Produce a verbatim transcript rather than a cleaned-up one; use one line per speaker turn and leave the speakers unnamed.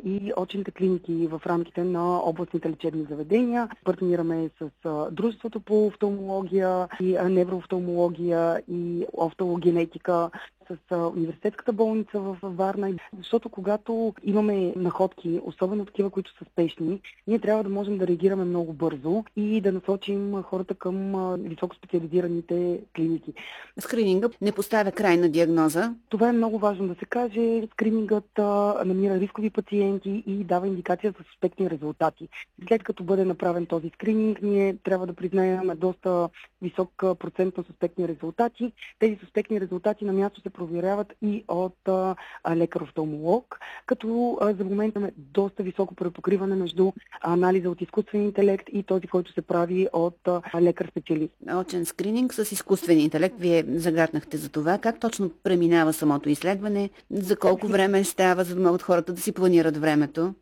и очните клиники в рамките на областните лечебни заведения. Партнираме с Дружеството по офталмология и невроофталмология и офталогенетика, с университетската болница в Варна, защото когато имаме находки, особено такива, които са спешни, ние трябва да можем да реагираме много бързо и да насочим хората към високоспециализираните клиники.
Скринингът не поставя край на диагноза.
Това е много важно да се каже. Скринингът намира рискови пациенти и дава индикация за суспектни резултати. След като бъде направен този скрининг, ние трябва да признаем доста висок процент на суспектни резултати. Тези суспектни резултати на място се проверяват и от лекар-офталмолог, като а, за момента има доста високо препокриване между анализа от изкуствен интелект и този, който се прави от а, лекар-специалист.
Очен скрининг с изкуствен интелект. Вие загатнахте за това. Как точно преминава самото изследване? За колко време става, за да могат хората да си планират времето?